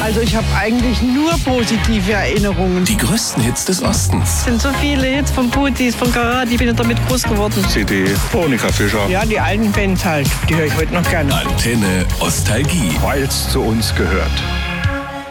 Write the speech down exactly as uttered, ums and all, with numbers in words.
Also ich habe eigentlich nur positive Erinnerungen. Die größten Hits des Ostens. Es sind so viele Hits von Putis, von Karat, ich bin ja damit groß geworden. C D, Monika Fischer. Ja, die alten Bands halt, die höre ich heute noch gerne. Antenne Ostalgie. Weil es zu uns gehört.